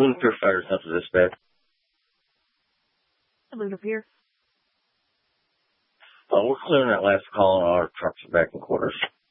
Luna Purifier Central Dispatch. Luna Pier. We're clearing that last call and all our trucks are back in quarters.